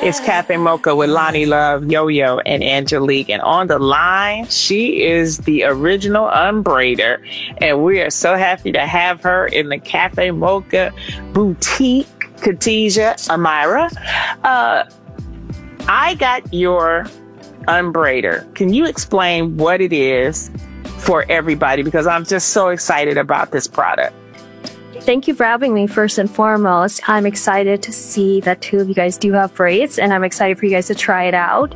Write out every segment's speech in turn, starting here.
It's Cafe Mocha with Lonnie Love, Yo-Yo, and Angelique. And on the line, she is the original unbraider. And we are so happy to have her in the Cafe Mocha boutique, Khadijah Amira. I got your unbraider. Can you explain what it is for everybody? Because I'm just so excited about this product. Thank you for having me. First and foremost, I'm excited to see that two of you guys do have braids, and I'm excited for you guys to try it out.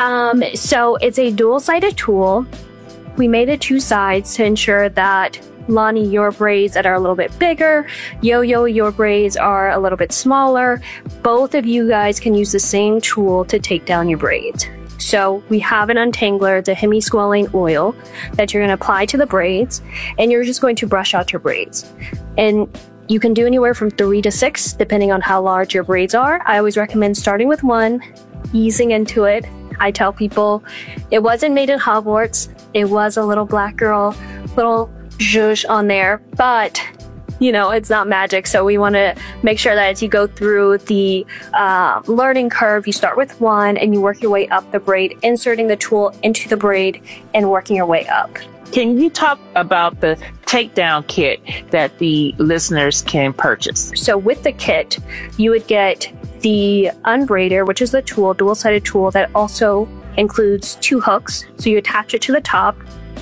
So it's a dual-sided tool. We made it two sides to ensure that Lonnie, your braids that are a little bit bigger, Yo-Yo, your braids are a little bit smaller. Both of you guys can use the same tool to take down your braids. So we have an untangler, the Hemisqualane oil, that you're going to apply to the braids, and you're just going to brush out your braids. And you can do anywhere from 3 to 6, depending on how large your braids are. I always recommend starting with 1, easing into it. I tell people it wasn't made in Hogwarts. It was a little black girl, little zhuzh on there, but you know, it's not magic. So we want to make sure that as you go through the learning curve, you start with 1 and you work your way up the braid, inserting the tool into the braid and working your way up. Can you talk about the takedown kit that the listeners can purchase? So with the kit, you would get the unbraider, which is the tool, dual-sided tool that also includes 2 hooks. So you attach it to the top.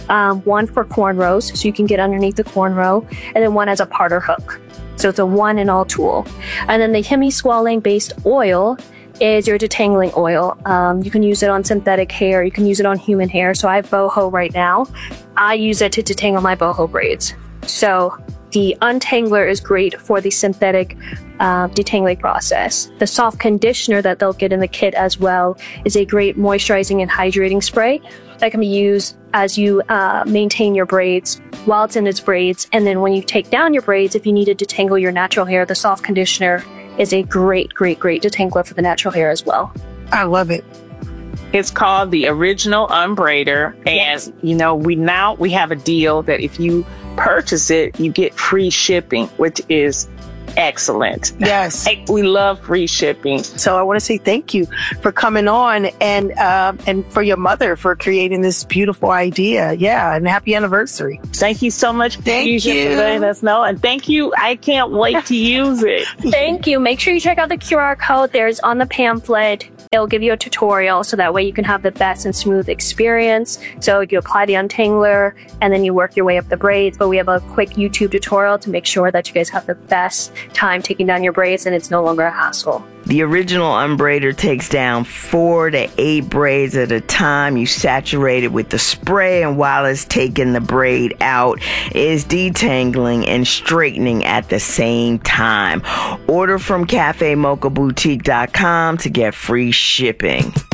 1 for cornrows, so you can get underneath the cornrow, and then 1 as a parter hook. So it's a 1-in-all tool. And then the Hemisqualane based oil is your detangling oil. You can use it on synthetic hair, you can use it on human hair. So I have boho right now. I use it to detangle my boho braids. So the untangler is great for the synthetic detangling process. The soft conditioner that they'll get in the kit as well is a great moisturizing and hydrating spray that can be used as you maintain your braids while it's in its braids. And then when you take down your braids, if you need to detangle your natural hair, the soft conditioner is a great detangler for the natural hair as well. I love it. It's called the Original Unbraider. And, Yes. you know, we have a deal that if you purchase it, you get free shipping, which is excellent. Yes. We love free shipping. So I want to say thank you for coming on and for your mother for creating this beautiful idea. Yeah. And happy anniversary. Thank you so much, Thank Khadijah, you. for letting us know. And thank you. I can't wait to use it. Thank you. Make sure you check out the QR code. There's on the pamphlet. It'll give you a tutorial so that way you can have the best and smooth experience. So you apply the untangler and then you work your way up the braids. But we have a quick YouTube tutorial to make sure that you guys have the best time taking down your braids and it's no longer a hassle. The Original Unbraider takes down 4 to 8 braids at a time. You saturate it with the spray, and while it's taking the braid out, is detangling and straightening at the same time. Order from CafeMochaBoutique.com to get free shipping.